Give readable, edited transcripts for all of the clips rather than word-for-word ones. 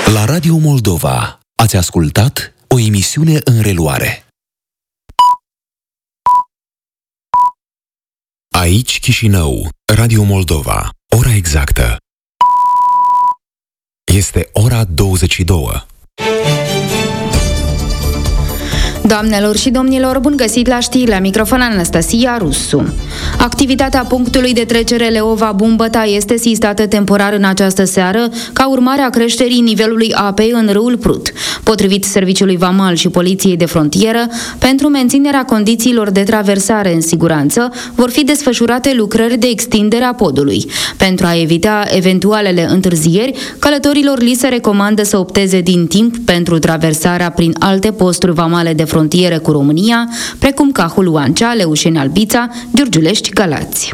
La Radio Moldova ați ascultat o emisiune în reluare. Aici Chișinău, Radio Moldova, ora exactă. Este ora 22. Doamnelor și domnilor, bun găsit la știri, la microfon Anastasia Rusu. Activitatea punctului de trecere Leova-Bumbăta este sistată temporar în această seară, ca urmare a creșterii nivelului apei în râul Prut. Potrivit Serviciului Vamal și Poliției de Frontieră, pentru menținerea condițiilor de traversare în siguranță, vor fi desfășurate lucrări de extindere a podului. Pentru a evita eventualele întârzieri, călătorilor li se recomandă să opteze din timp pentru traversarea prin alte posturi vamale de frontieră cu România, precum Cahul Oancea, Leușeni-Albița, Giurgiulești-Galați.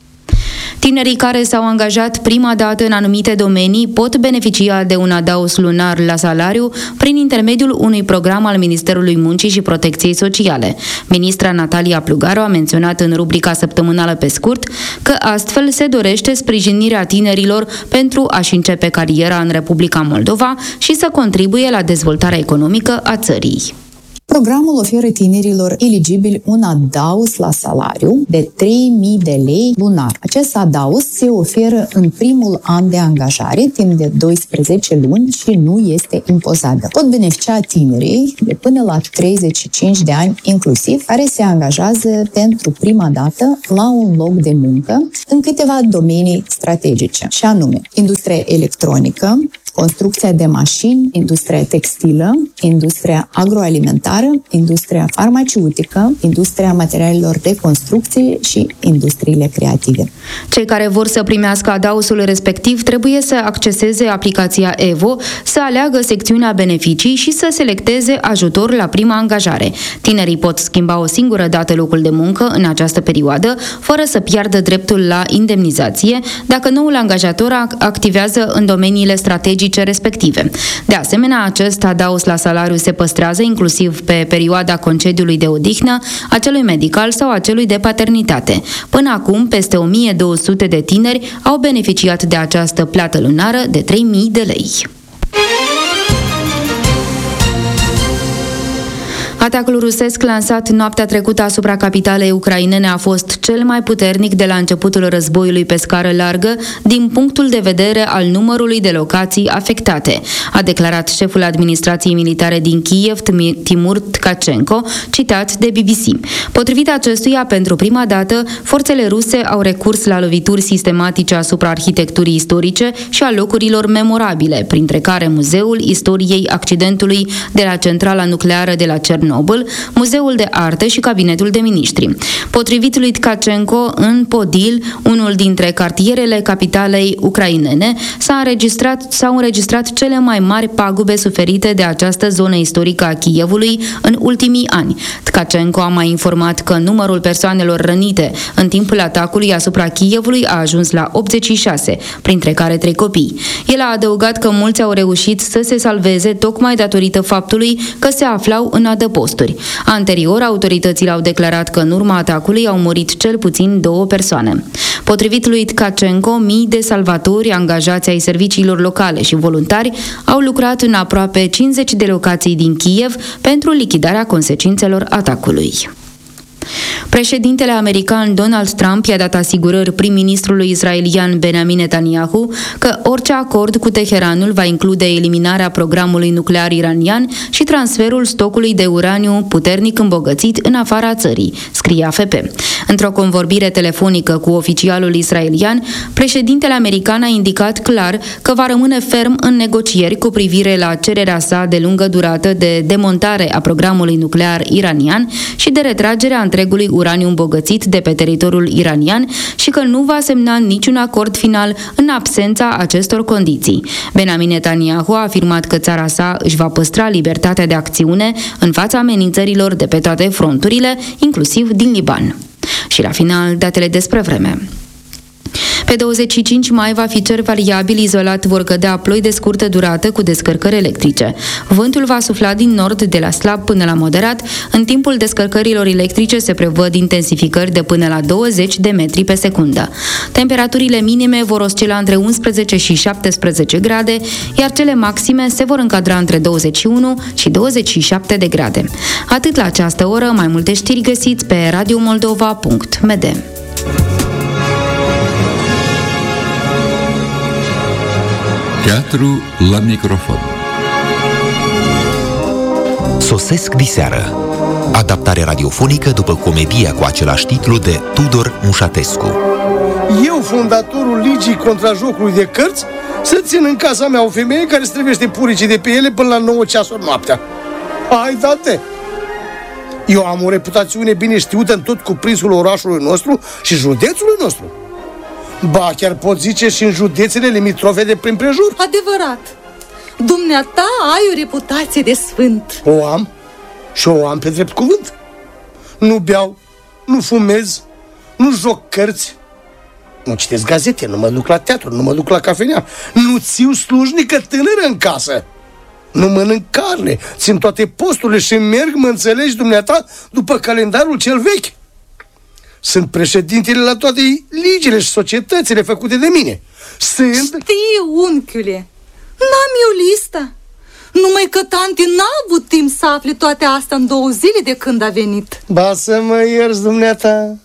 Tinerii care s-au angajat prima dată în anumite domenii pot beneficia de un adaos lunar la salariu prin intermediul unui program al Ministerului Muncii și Protecției Sociale. Ministra Natalia Plugaru a menționat în rubrica săptămânală pe scurt că astfel se dorește sprijinirea tinerilor pentru a-și începe cariera în Republica Moldova și să contribuie la dezvoltarea economică a țării. Programul oferă tinerilor eligibili un adaos la salariu de 3.000 de lei lunar. Acest adaos se oferă în primul an de angajare, timp de 12 luni și nu este impozabil. Pot beneficia tinerii de până la 35 de ani inclusiv, care se angajează pentru prima dată la un loc de muncă în câteva domenii strategice, și anume industria electronică, construcția de mașini, industria textilă, industria agroalimentară, industria farmaceutică, industria materialelor de construcție și industriile creative. Cei care vor să primească adaosul respectiv trebuie să acceseze aplicația EVO, să aleagă secțiunea beneficii și să selecteze ajutor la prima angajare. Tinerii pot schimba o singură dată locul de muncă în această perioadă, fără să piardă dreptul la indemnizație, dacă noul angajator activează în domeniile strategice respective. De asemenea, acest adaos la salariu se păstrează inclusiv pe perioada concediului de odihnă, a celui medical sau a celui de paternitate. Până acum, peste 1200 de tineri au beneficiat de această plată lunară de 3.000 de lei. Atacul rusesc lansat noaptea trecută asupra capitalei ucrainene a fost cel mai puternic de la începutul războiului pe scară largă, din punctul de vedere al numărului de locații afectate, a declarat șeful administrației militare din Kiev, Timur Tkachenko, citat de BBC. Potrivit acestuia, pentru prima dată, forțele ruse au recurs la lovituri sistematice asupra arhitecturii istorice și a locurilor memorabile, printre care Muzeul Istoriei Accidentului de la centrala nucleară de la Cernobâl, Muzeul de Arte și Cabinetul de Miniștri. Potrivit lui Tkachenko, în Podil, unul dintre cartierele capitalei ucrainene, s-au înregistrat cele mai mari pagube suferite de această zonă istorică a Kievului în ultimii ani. Tkachenko a mai informat că numărul persoanelor rănite în timpul atacului asupra Kievului a ajuns la 86, printre care 3 copii. El a adăugat că mulți au reușit să se salveze tocmai datorită faptului că se aflau în adăpost. Anterior, autoritățile au declarat că în urma atacului au murit cel puțin 2 persoane. Potrivit lui Tkachenko, mii de salvatori, angajați ai serviciilor locale și voluntari au lucrat în aproape 50 de locații din Kiev pentru lichidarea consecințelor atacului. Președintele american Donald Trump i-a dat asigurări prim-ministrului israelian Benjamin Netanyahu că orice acord cu Teheranul va include eliminarea programului nuclear iranian și transferul stocului de uraniu puternic îmbogățit în afara țării, scrie AFP. Într-o convorbire telefonică cu oficialul israelian, președintele american a indicat clar că va rămâne ferm în negocieri cu privire la cererea sa de lungă durată de demontare a programului nuclear iranian și de retragerea întregului uraniu îmbogățit de pe teritoriul iranian și că nu va semna niciun acord final în absența acestor condiții. Benjamin Netanyahu a afirmat că țara sa își va păstra libertatea de acțiune în fața amenințărilor de pe toate fronturile, inclusiv din Liban. Și la final, datele despre vreme. Pe Pe 25 mai va fi cer variabil, izolat vor cădea ploi de scurtă durată cu descărcări electrice. Vântul va sufla din nord de la slab până la moderat. În timpul descărcărilor electrice se prevăd intensificări de până la 20 de metri pe secundă. Temperaturile minime vor oscila între 11 și 17 grade, iar cele maxime se vor încadra între 21 și 27 de grade. Atât la această oră, mai multe știri găsiți pe radiomoldova.md. Teatru la microfon. Sosesc diseară. Adaptare radiofonică după comedia cu același titlu de Tudor Mușatescu. Eu, fondatorul Ligii contra jocului de cărți, să țin în casa mea o femeie care străvește puricii de pe ele până la 9 ceasuri noaptea. Hai, date! Eu am o reputațiune bine știută în tot cuprinsul orașului nostru și județului nostru. Ba, chiar pot zice și în județele limitrofe de prin prejur. Adevărat! Dumneata ai o reputație de sfânt. O am și o am pe drept cuvânt. Nu beau, nu fumez, nu joc cărți, nu citesc gazete, nu mă duc la teatru, nu mă duc la cafenea, nu țiu slujnică tânără în casă, nu mănânc carne, țin toate posturile și merg, mă înțelegi, dumneata, după calendarul cel vechi. Sunt președintele la toate ligile și societățile făcute de mine. Știu, unchiule, n-am eu lista. Numai că tanti n-a avut timp să afle toate astea în 2 zile de când a venit. Ba să mă ierți, dumneata.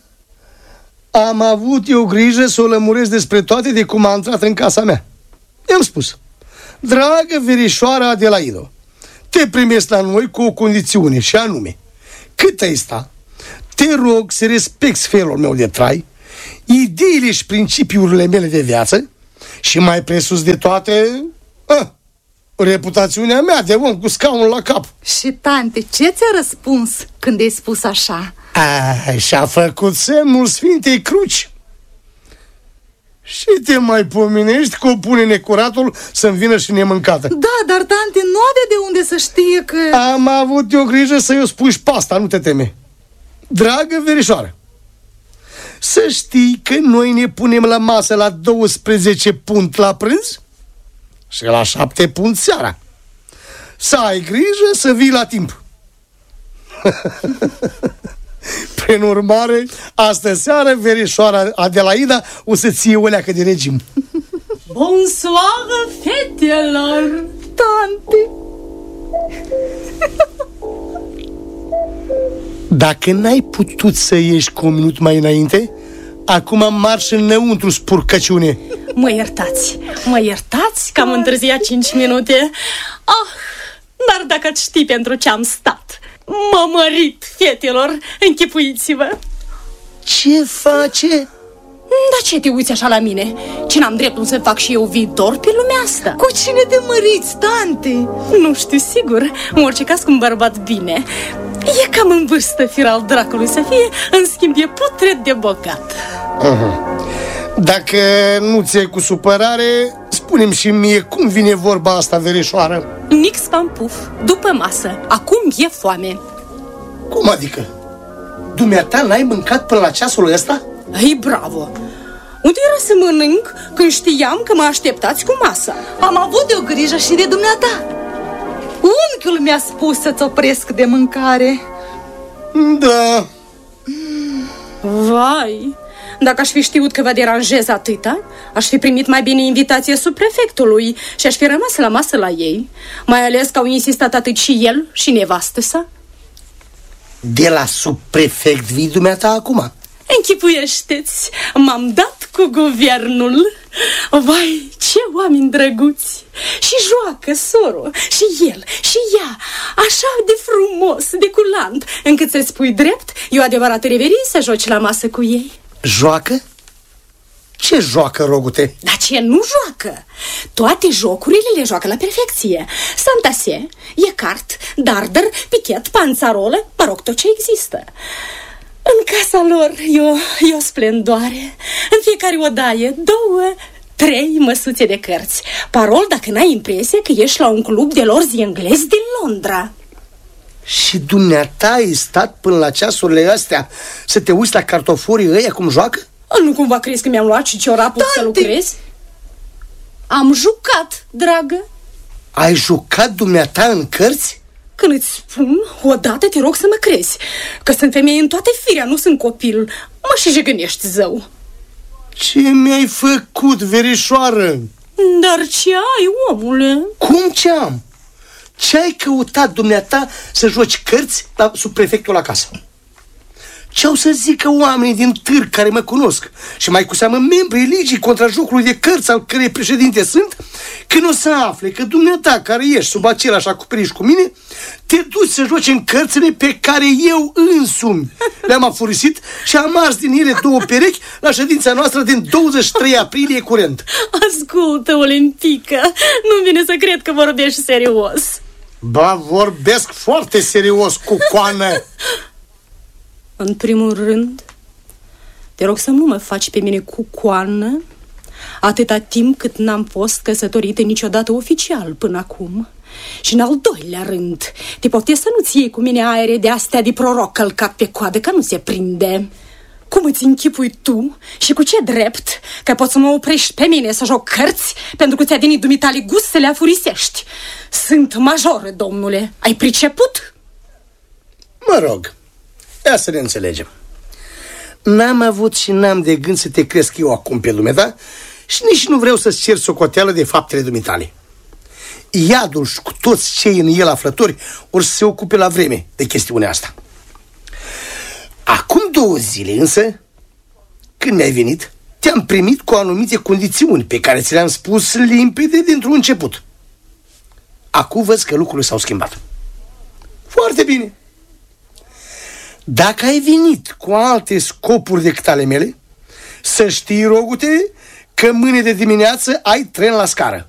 Am avut eu grijă să o lămuresc despre toate de cum a intrat în casa mea. I-am spus: dragă verișoara Adelaido, te primesc la noi cu o condițiune, și anume, cât ai sta, te rog să respecti felul meu de trai, ideile și principiurile mele de viață și, mai presus de toate, reputațiunea mea de om cu scaunul la cap. Și tante, ce ți-a răspuns când ai spus așa? Și-a făcut semnul Sfintei Cruci. Și te mai pomenești că o pune necuratul să-mi vină și nemâncată. Da, dar tante nu avea de unde să știe că... Am avut eu grijă să-i o spui și pe asta, nu te teme. Dragă verișoară, să știi că noi ne punem la masă la 12 punt la prânz și la 7 punt seara. Să ai grijă să vii la timp. Prin urmare, astă seară verișoara Adelaida o să ție o leacă de regim. Bonsoir, fetelor! Tante! Dacă n-ai putut să ieși cu un minut mai înainte, acum marș înăuntru, spurcăciune. Mă iertați că am întârziat 5 minute. Dar dacă ați ști pentru ce am stat. M-a mărit, fetelor, închipuiți-vă. Ce face? Dar ce te uiți așa la mine? Ce n-am dreptul să fac și eu viitor pe lumea asta? Cu cine te măriți, tante? Nu știu, sigur. În orice caz, cu un bărbat bine. E cam în vârstă, fir al dracului să fie. În schimb, e putred de bogat. Dacă nu ți-e cu supărare, spune-mi și mie cum vine vorba asta, verișoară. Nix pampuf, după masă. Acum e foame. Cum adică? Dumneata n-ai mâncat până la ceasul ăsta? Ei, bravo! Unde era să mănânc când știam că mă așteptați cu masa? Am avut de o grijă și de dumneata. Unchiul mi-a spus să-ți opresc de mâncare. Da. Vai! Dacă aș fi știut că vă deranjez atâta, aș fi primit mai bine invitație subprefectului și aș fi rămas la masă la ei, mai ales că au insistat atât și el și nevastă sa. De la subprefect vii dumneata acum? Închipuiește-ți, m-am dat cu guvernul. Vai, ce oameni drăguți! Și joacă, soro, și el, și ea, așa de frumos, de culant, încât să-ți spui drept, e o adevărată reverie să joci la masă cu ei. Joacă? Ce joacă, rogute? Dar ce nu joacă? Toate jocurile le joacă la perfecție. Santase, ecart, dardăr, pichet, panțarolă, mă rog, tot ce există. În casa lor e o splendoare. În fiecare odaie 2, 3 măsuțe de cărți. Parol dacă n-ai impresia că ești la un club de lorzi englezi din Londra. Și dumneata ai stat până la ceasurile astea să te uiți la cartoforii ăia cum joacă? Nu cumva crezi că mi-am luat și ciorapul să lucrez? Am jucat, dragă. Ai jucat dumneata în cărți? Când îți spun, odată te rog să mă crezi, că sunt femeie în toate firea, nu sunt copil. Mă și jegănești, zău. Ce mi-ai făcut, verișoară? Dar ce ai, omule? Cum ce am? Ce ai căutat dumneata să joci cărți la subprefectul acasă? Ce-au să zică oamenii din târg care mă cunosc și mai cu seamă membrii ligii contra jocului de cărți al cărei președinte sunt, când o să afle că dumneata care ești sub același acoperiș cu mine te duci să joci în cărțile pe care eu însumi le-am afurisit și am ars din ele 2 perechi la ședința noastră din 23 aprilie curent. Ascultă, Olimpică, nu-mi vine să cred că vorbești serios. Ba, vorbesc foarte serios, cucoană. În primul rând, te rog să nu mă faci pe mine cucoană atâta timp cât n-am fost căsătorită niciodată oficial până acum. Și în al doilea rând, te poftesc să nu-ți iei cu mine aere de astea de proroc călcat pe coadă, că nu se prinde. Cum îți închipui tu și cu ce drept că poți să mă oprești pe mine să joc cărți pentru că ți-a venit dumitale gust să le afurisești? Sunt majoră, domnule, ai priceput? Mă rog, ia să ne înțelegem. N-am avut și n-am de gând să te cresc eu acum pe lume, da? Și nici nu vreau să-ți cer socoteală de faptele dumitale. Iadul și cu toți cei în el aflători or să se ocupe la vreme de chestiunea asta. Acum 2 zile însă, când mi-ai venit, te-am primit cu anumite condițiuni pe care ți le-am spus limpede dintr-un început. Acum văd că lucrurile s-au schimbat. Foarte bine. Dacă ai venit cu alte scopuri decât ale mele, să știi, rogute, că mâine de dimineață ai tren la scară.